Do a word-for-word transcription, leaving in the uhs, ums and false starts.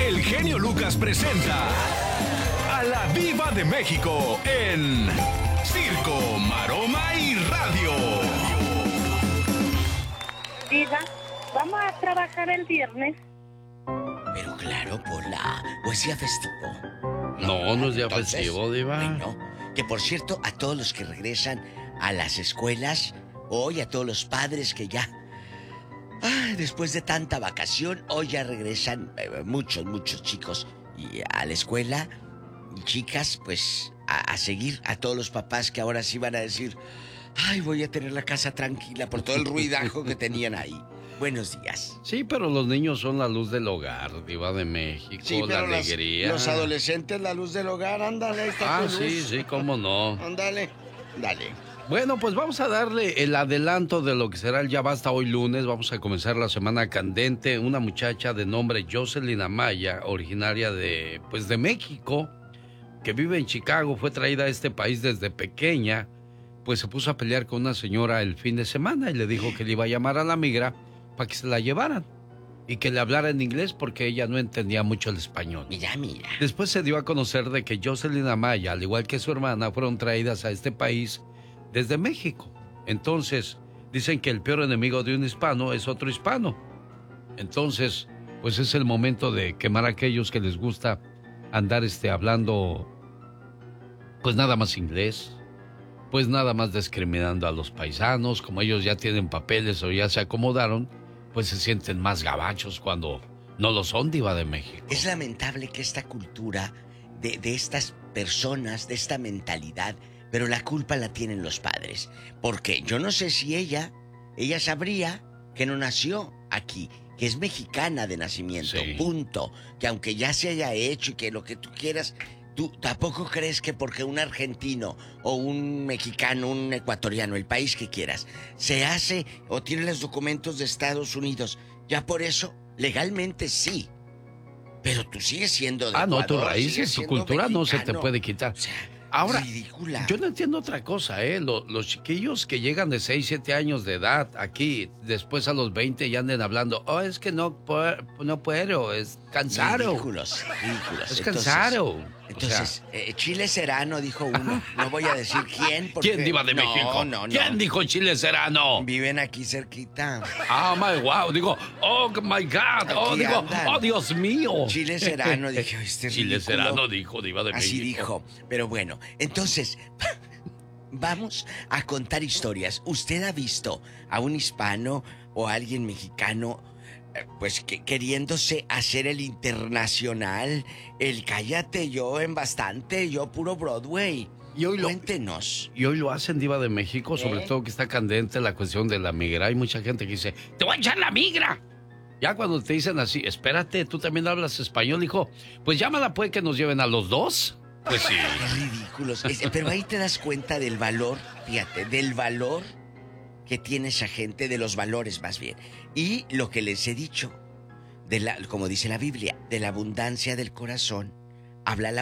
el genio Lucas presenta a la Diva de México en Circo, Maroma y Radio. Diva, ¿vamos a trabajar el viernes? Pero claro, por la poesía festivo. No, no es día Entonces, festivo, Diva. Bueno, que por cierto, a todos los que regresan a las escuelas, hoy a todos los padres que ya, ay, después de tanta vacación, hoy ya regresan eh, muchos, muchos chicos y a la escuela, y chicas, pues a, a seguir, a todos los papás que ahora sí van a decir, ay, voy a tener la casa tranquila por todo el ruidajo que tenían ahí. Buenos días. Sí, pero los niños son la luz del hogar, Diva de México, Sí, la pero las- alegría. los adolescentes, la luz del hogar, ándale, ahí está Ah, tu sí, luz. sí, cómo no. Ándale, dale. Bueno, pues vamos a darle el adelanto de lo que será el Ya Basta hoy lunes. Vamos a comenzar la semana candente. Una muchacha de nombre Jocelyn Amaya, originaria de, pues, de México, que vive en Chicago, fue traída a este país desde pequeña, pues se puso a pelear con una señora el fin de semana y le dijo que le iba a llamar a la migra para que se la llevaran y que le hablara en inglés porque ella no entendía mucho el español. Mira, mira. Después se dio a conocer de que Jocelyn Amaya, al igual que su hermana, fueron traídas a este país desde México. Entonces, dicen que el peor enemigo de un hispano es otro hispano. Entonces, pues es el momento de quemar a aquellos que les gusta andar este, hablando, pues nada más inglés, pues nada más discriminando a los paisanos, como ellos ya tienen papeles o ya se acomodaron, pues se sienten más gabachos cuando no lo son, Diva de México. Es lamentable que esta cultura de, de estas personas, de esta mentalidad, pero la culpa la tienen los padres. Porque yo no sé si ella, ella sabría que no nació aquí, que es mexicana de nacimiento, Sí. punto. Que aunque ya se haya hecho y que lo que tú quieras, tú tampoco crees que porque un argentino o un mexicano, un ecuatoriano, el país que quieras, se hace o tiene los documentos de Estados Unidos, ya por eso, legalmente sí. Pero tú sigues siendo de Ah, no, tus Ecuador, raíces, sigues tu siendo cultura no se te mexicano. puede quitar. O sea, Ahora, ridícula. yo no entiendo otra cosa, ¿eh? Lo- Los, chiquillos que llegan de seis, siete años de edad aquí, después a los veinte ya anden hablando, oh, es que no, puedo, no puedo, es cansado. Ridículos, ridículos. Es Entonces- cansado. Entonces, eh, Chile Serrano dijo uno. No voy a decir quién. Porque... ¿Quién, Diva de no, México? No, no, ¿Quién dijo Chile Serrano? Viven aquí cerquita. Ah, my wow. Digo, oh my God. Oh, Aquí digo, andan. oh Dios mío. Chile Serrano, dije, este Chile ridículo. Serrano dijo, Diva de Así México. dijo. Pero bueno, entonces, vamos a contar historias. ¿Usted ha visto a un hispano o a alguien mexicano, eh, pues que, queriéndose hacer el internacional? El cállate, yo en bastante, yo puro Broadway. Y hoy lo- Cuéntenos. Y hoy lo hacen, Diva de México, sobre ¿Eh? todo que está candente la cuestión de la migra. Hay mucha gente que dice, te voy a echar la migra. Ya cuando te dicen así, espérate, tú también hablas español, hijo. Pues llámala, pues, que nos lleven a los dos. Pues sí. Qué ridículos. Es- pero ahí te das cuenta del valor, fíjate, del valor que tiene esa gente, de los valores más bien. Y lo que les he dicho, de la, como dice la Biblia, de la abundancia del corazón, habla la